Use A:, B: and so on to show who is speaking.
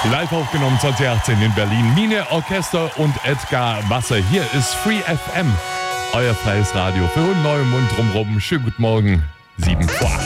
A: Live aufgenommen 2018 in Berlin. Mine Orchester und Edgar Wasser. Hier ist Free FM, euer freies Radio für Neum und drumherum. Schönen guten Morgen, 7 vor 8.